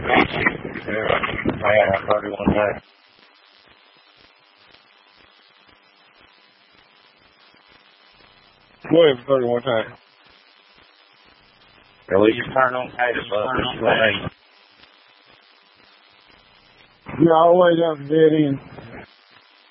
I got 31 times. Go ahead for 31 times. Release your turn on tight above. Yeah, all the way down to dead end.